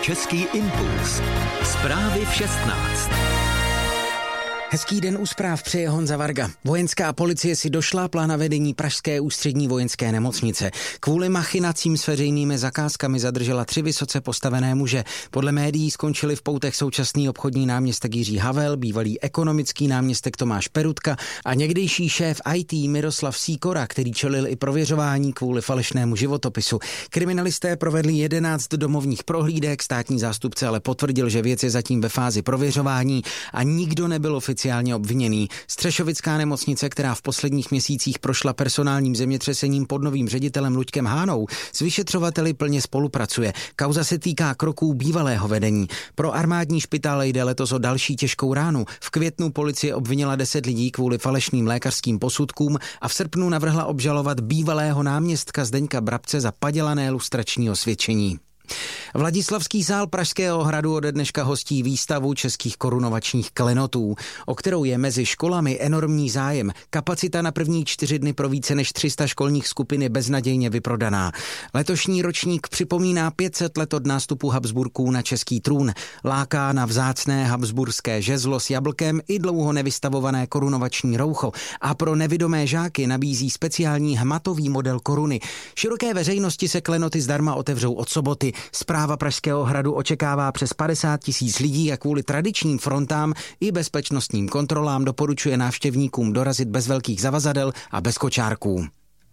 Český impuls. Zprávy v 16. Hezký den u zpráv přeje Honza Varga. Vojenská policie si došlápla na vedení pražské ústřední vojenské nemocnice. Kvůli machinacím s veřejnými zakázkami zadržela 3 vysoce postavené muže. Podle médií skončili v poutech současný obchodní náměstek Jiří Havel, bývalý ekonomický náměstek Tomáš Perutka a někdejší šéf IT Miroslav Sýkora, který čelil i prověřování kvůli falešnému životopisu. Kriminalisté provedli 11 domovních prohlídek, státní zástupce ale potvrdil, že věc je zatím ve fázi prověřování a nikdo nebyl oficiálně obviněný. Střešovická nemocnice, která v posledních měsících prošla personálním zemětřesením pod novým ředitelem Luďkem Hánou, s vyšetřovateli plně spolupracuje. Kauza se týká kroků bývalého vedení. Pro armádní špitál jde letos o další těžkou ránu. V květnu policie obvinila 10 lidí kvůli falešným lékařským posudkům a v srpnu navrhla obžalovat bývalého náměstka Zdeňka Brabce za padělané lustrační osvědčení. Vladislavský sál Pražského hradu ode dneška hostí výstavu českých korunovačních klenotů, o kterou je mezi školami enormní zájem. Kapacita na první 4 dny pro více než 300 školních skupin je beznadějně vyprodaná. Letošní ročník připomíná 500 let od nástupu Habsburků na český trůn. Láká na vzácné habsburské žezlo s jablkem i dlouho nevystavované korunovační roucho a pro nevidomé žáky nabízí speciální hmatový model koruny. Široké veřejnosti se klenoty zdarma otevřou od soboty. Správa Pražského hradu očekává přes 50 000 lidí a kvůli tradičním frontám i bezpečnostním kontrolám doporučuje návštěvníkům dorazit bez velkých zavazadel a bez kočárků.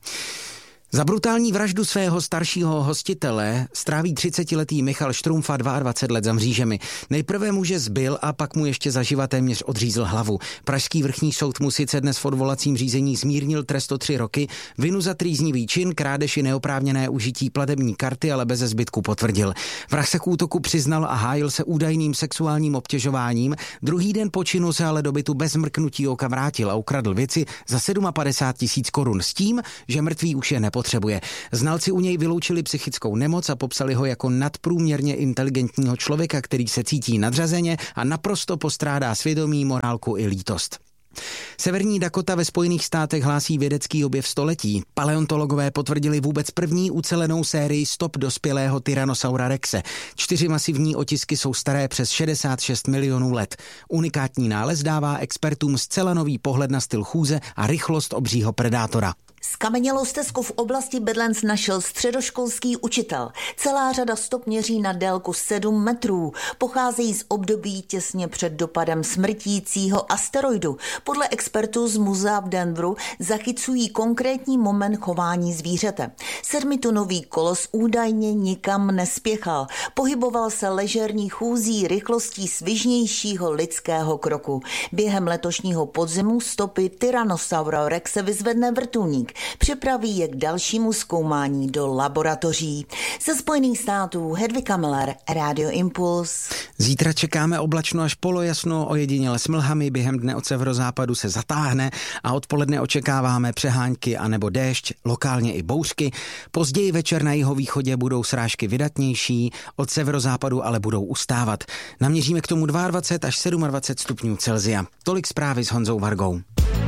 Za brutální vraždu svého staršího hostitele stráví 30letý Michal Štrumpfa 22 let za mřížemi. Nejprve muže zbil a pak mu ještě zaživa téměř odřízl hlavu. Pražský vrchní soud mu sice dnes v odvolacím řízení zmírnil trest o 3 roky, vinu za trýznivý čin, krádež i neoprávněné užití platební karty ale beze zbytku potvrdil. Vrah se k útoku přiznal a hájil se údajným sexuálním obtěžováním. Druhý den po činu se ale do bytu bez mrknutí oka vrátil a ukradl věci za 57 000 korun s tím, že mrtvý už je nepotřebuje. Znalci u něj vyloučili psychickou nemoc a popsali ho jako nadprůměrně inteligentního člověka, který se cítí nadřazeně a naprosto postrádá svědomí, morálku i lítost. Severní Dakota ve Spojených státech hlásí vědecký objev století. Paleontologové potvrdili vůbec první ucelenou sérii stop dospělého Tyrannosaura rexe. 4 masivní otisky jsou staré přes 66 milionů let. Unikátní nález dává expertům zcela nový pohled na styl chůze a rychlost obřího predátora. Skamenělou stezku v oblasti Bedlens našel středoškolský učitel. Celá řada stop měří na délku 7 metrů. Pocházejí z období těsně před dopadem smrtícího asteroidu. Podle expertů z muzea v Denveru zachycují konkrétní moment chování zvířete. 7tunový kolos údajně nikam nespěchal. Pohyboval se ležerní chůzí rychlostí svižnějšího lidského kroku. Během letošního podzimu stopy Tyrannosaura rexe vyzvedne vrtulník. Připraví je k dalšímu zkoumání do laboratoří. Ze Spojených států Hedvika Miller, Radio Impuls. Zítra čekáme oblačno až polojasno, ojediněle s mlhami, během dne od severozápadu se zatáhne a odpoledne očekáváme přehánky anebo déšť, lokálně i bouřky. Později večer na jihovýchodě budou srážky vydatnější, od severozápadu ale budou ustávat. Naměříme k tomu 22 až 27 stupňů Celsia. Tolik zprávy s Honzou Vargou.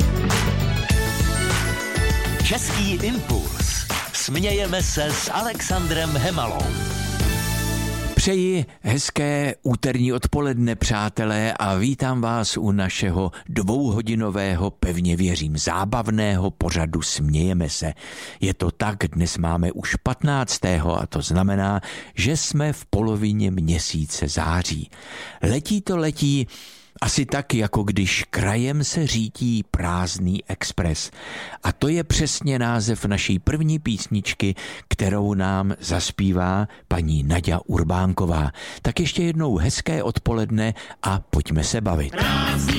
Český impuls. Smějeme se s Alexandrem Hemalou. Přeji hezké úterní odpoledne, přátelé, a vítám vás u našeho 2hodinového, pevně věřím, zábavného pořadu Smějeme se. Je to tak, dnes máme už 15. a to znamená, že jsme v polovině měsíce září. Letí asi tak, jako když krajem se řítí prázdný expres. A to je přesně název naší první písničky, kterou nám zaspívá paní Naďa Urbánková. Tak ještě jednou hezké odpoledne a pojďme se bavit.